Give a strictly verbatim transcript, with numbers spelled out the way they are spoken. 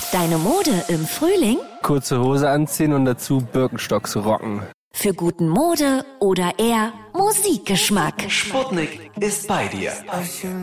Deine Mode im Frühling? Kurze Hose anziehen und dazu Birkenstocks rocken. Für guten Mode- oder eher Musikgeschmack. Sputnik ist bei dir.